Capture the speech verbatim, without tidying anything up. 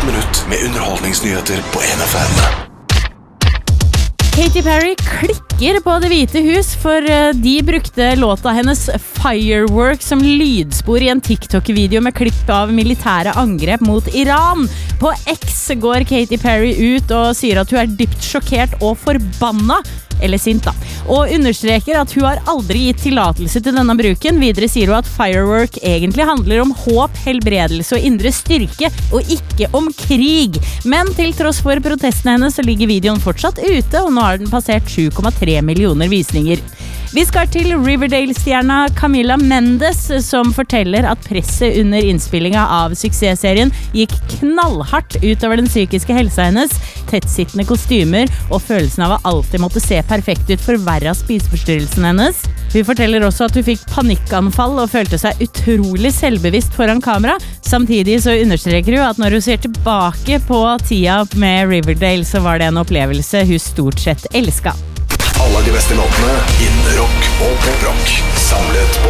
Ett minutt med underholdningsnyheter på N F M. Katy Perry klikker på Det hvite hus, for de brukte låta hennes Firework som lydspor i en TikTok-video med klipp av militære angrep mot Iran. På X går Katy Perry ut og sier at hun er dypt sjokkert og forbanna, eller sint da, og understreker at hun har aldri gitt tillatelse til denne bruken. Videre sier hun at Firework egentlig handler om håp, helbredelse og indre styrke, og ikke om krig. Men til tross for protestene hennes så ligger videoen fortsatt ute, og nå har den passert sju komma tre millioner visninger. Vi skal til Riverdale-stjerna Camila Mendes, som forteller at presset under innspillinga av suksessserien gikk knallhardt utover den psykiske helsa hennes. Tettsittende kostymer og følelsen av å alltid måtte se perfekt ut forverret spiseforstyrrelsen hennes. Hun forteller også at hun fikk panikkanfall og følte seg utrolig selvbevisst foran kamera. Samtidig så understreker hun at når hun ser tilbake på tida med Riverdale, så var det en opplevelse hun stort sett elsket. Alle de beste låtene innen rock og pop rock samlet